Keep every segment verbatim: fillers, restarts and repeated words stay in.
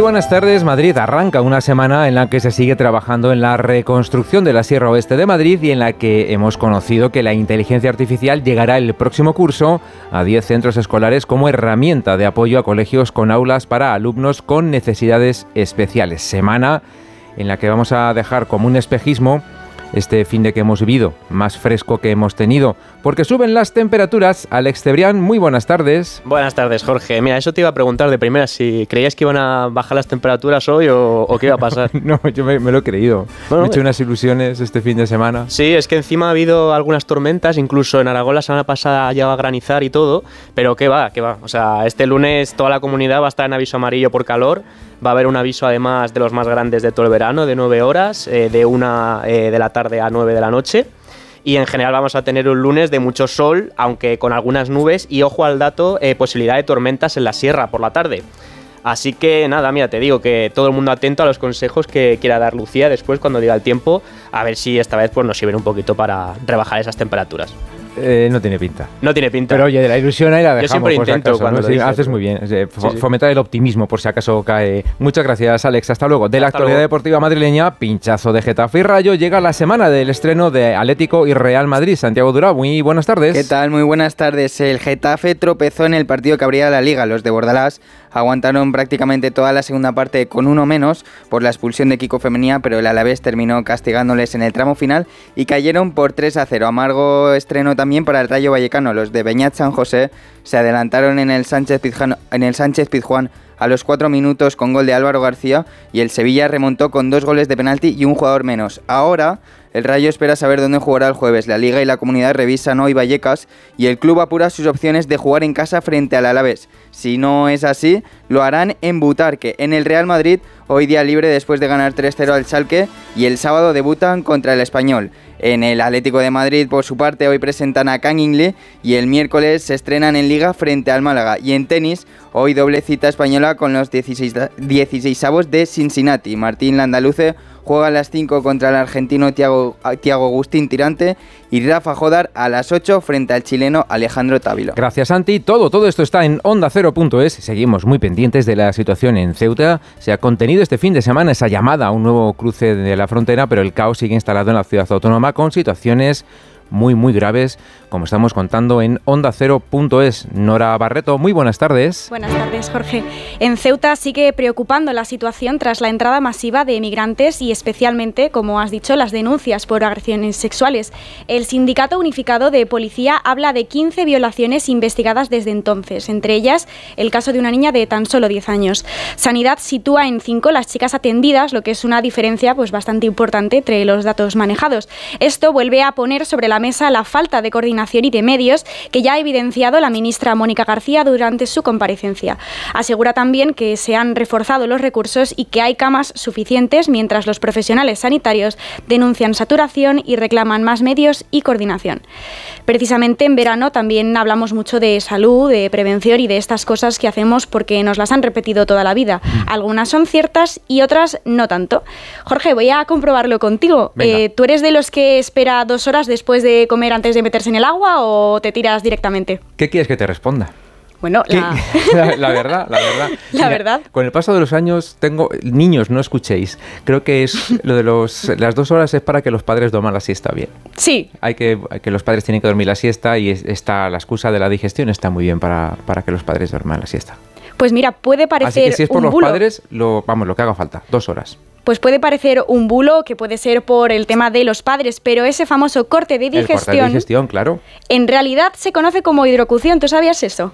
buenas tardes. Madrid arranca una semana en la que se sigue trabajando en la reconstrucción de la Sierra Oeste de Madrid y en la que hemos conocido que la inteligencia artificial llegará el próximo curso a diez centros escolares como herramienta de apoyo a colegios con aulas para alumnos con necesidades especiales. Semana en la que vamos a dejar como un espejismo este fin de que hemos vivido, más fresco que hemos tenido, porque suben las temperaturas. Alex Cebrián, muy buenas tardes. Buenas tardes, Jorge. Mira, eso te iba a preguntar de primera, si creías que iban a bajar las temperaturas hoy o, o qué iba a pasar. No, yo me, me lo he creído. Bueno, me he hecho unas ilusiones este fin de semana. Sí, es que encima ha habido algunas tormentas, incluso en Aragón la semana pasada ha llegado a granizar y todo, pero qué va, qué va. O sea, este lunes toda la comunidad va a estar en aviso amarillo por calor. Va a haber un aviso además de los más grandes de todo el verano, de nueve horas, eh, de una eh, de la tarde a nueve de la noche. Y en general vamos a tener un lunes de mucho sol, aunque con algunas nubes. Y ojo al dato, eh, posibilidad de tormentas en la sierra por la tarde. Así que nada, mira, te digo que todo el mundo atento a los consejos que quiera dar Lucía después cuando diga el tiempo. A ver si esta vez pues, nos sirven un poquito para rebajar esas temperaturas. Eh, no tiene pinta. No tiene pinta. Pero oye, de la ilusión ahí la dejamos. Yo siempre por intento si acaso, cuando ¿no? lo Sí, dices, haces ¿no? muy bien. Eh, Sí, sí. Fomentar el optimismo por si acaso cae. Muchas gracias, Alex. Hasta luego. De la Hasta actualidad luego. deportiva madrileña, pinchazo de Getafe y Rayo. Llega la semana del estreno de Atlético y Real Madrid. Santiago Durá, muy buenas tardes. ¿Qué tal? Muy buenas tardes. El Getafe tropezó en el partido que abría la Liga. Los de Bordalás aguantaron prácticamente toda la segunda parte con uno menos por la expulsión de Kiko Femenía, pero el Alavés terminó castigándoles en el tramo final y cayeron por tres a cero. Amargo estreno también para el Rayo Vallecano. Los de Beñat San José se adelantaron en el Sánchez Pizjuán, en el Sánchez Pizjuán a los cuatro minutos con gol de Álvaro García y el Sevilla remontó con dos goles de penalti y un jugador menos. Ahora el Rayo espera saber dónde jugará el jueves. La Liga y la Comunidad revisan hoy Vallecas y el club apura sus opciones de jugar en casa frente al Alavés. Si no es así, lo harán en Butarque, en el Real Madrid, hoy día libre después de ganar tres cero al Schalke, y el sábado debutan contra el Español. En el Atlético de Madrid, por su parte, hoy presentan a Kangin y el miércoles se estrenan en Liga frente al Málaga. Y en tenis, hoy doble cita española con los dieciseisavos de Cincinnati. Martín Landaluce juega a las cinco contra el argentino Thiago, Thiago Agustín Tirante y Rafa Jodar a las ocho frente al chileno Alejandro Távilo. Gracias, Santi. Todo, todo esto está en onda cero punto es. Seguimos muy pendientes de la situación en Ceuta. Se ha contenido este fin de semana esa llamada a un nuevo cruce de la frontera, pero el caos sigue instalado en la ciudad autónoma con situaciones muy, muy graves, como estamos contando en onda cero punto es. Nora Barreto, muy buenas tardes. Buenas tardes, Jorge. En Ceuta sigue preocupando la situación tras la entrada masiva de emigrantes y especialmente, como has dicho, las denuncias por agresiones sexuales. El Sindicato Unificado de Policía habla de quince violaciones investigadas desde entonces, entre ellas el caso de una niña de tan solo diez años. Sanidad sitúa en cinco las chicas atendidas, lo que es una diferencia pues, bastante importante entre los datos manejados. Esto vuelve a poner sobre la mesa la falta de coordinación y de medios que ya ha evidenciado la ministra Mónica García durante su comparecencia. Asegura también que se han reforzado los recursos y que hay camas suficientes, mientras los profesionales sanitarios denuncian saturación y reclaman más medios y coordinación. Precisamente en verano también hablamos mucho de salud, de prevención y de estas cosas que hacemos porque nos las han repetido toda la vida. Algunas son ciertas y otras no tanto. Jorge, voy a comprobarlo contigo. Eh, ¿Tú eres de los que espera dos horas después de comer antes de meterse en el agua o te tiras directamente? ¿Qué quieres que te responda? Bueno, la... la, la verdad, la verdad. La Mira, verdad. Con el paso de los años tengo... Niños, no escuchéis. Creo que es lo de los, las dos horas es para que los padres duerman la siesta bien. Sí. Hay que, que los padres tienen que dormir la siesta y es, está, la excusa de la digestión está muy bien para, para que los padres duerman la siesta. Pues mira, puede parecer Así que si es por un los bulo. padres, lo, vamos, lo que haga falta, dos horas. Pues puede parecer un bulo, que puede ser por el tema de los padres, pero ese famoso corte de digestión, El corte de digestión, claro. en realidad se conoce como hidrocución. ¿Tú sabías eso?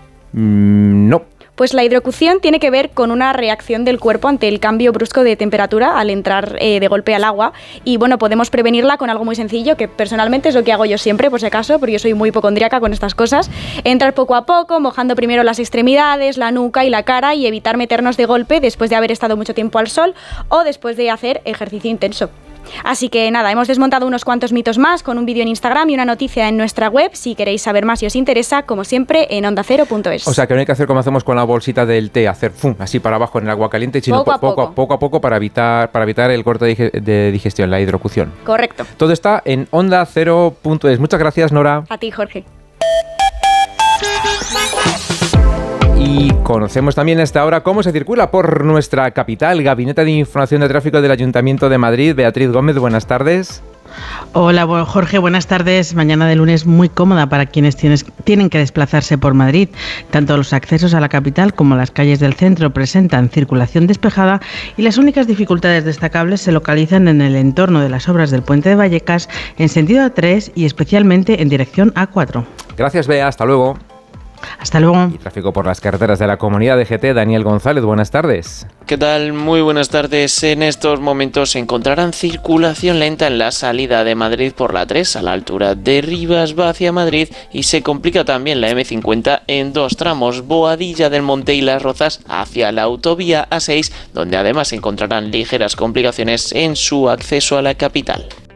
Mm, no. Pues la hidrocución tiene que ver con una reacción del cuerpo ante el cambio brusco de temperatura al entrar eh, de golpe al agua. Y bueno, podemos prevenirla con algo muy sencillo, que personalmente es lo que hago yo siempre, por si acaso, porque yo soy muy hipocondríaca con estas cosas. Entrar poco a poco, mojando primero las extremidades, la nuca y la cara, y evitar meternos de golpe después de haber estado mucho tiempo al sol o después de hacer ejercicio intenso. Así que nada, hemos desmontado unos cuantos mitos más con un vídeo en Instagram y una noticia en nuestra web. Si queréis saber más y os interesa, como siempre, en onda cero punto es. O sea, que no hay que hacer como hacemos con la bolsita del té, hacer fum, así para abajo en el agua caliente, sino Poco a poco, poco. a poco a poco para evitar, para evitar el corte de digestión, la hidrocución. Correcto. Todo está en onda cero punto es. Muchas gracias, Nora. A ti, Jorge. Y conocemos también a esta hora cómo se circula por nuestra capital. Gabinete de Información de Tráfico del Ayuntamiento de Madrid. Beatriz Gómez, buenas tardes. Hola Jorge, buenas tardes. Mañana de lunes muy cómoda para quienes tienes, tienen que desplazarse por Madrid. Tanto los accesos a la capital como las calles del centro presentan circulación despejada y las únicas dificultades destacables se localizan en el entorno de las obras del Puente de Vallecas en sentido A tres y especialmente en dirección A cuatro. Gracias, Bea. Hasta luego. Hasta luego. Y tráfico por las carreteras de la Comunidad de G T. Daniel González, buenas tardes. ¿Qué tal? Muy buenas tardes. En estos momentos se encontrarán circulación lenta en la salida de Madrid por la tres a la altura de Rivas va hacia Madrid y se complica también la eme cincuenta en dos tramos, Boadilla del Monte y Las Rozas hacia la autovía A seis, donde además se encontrarán ligeras complicaciones en su acceso a la capital.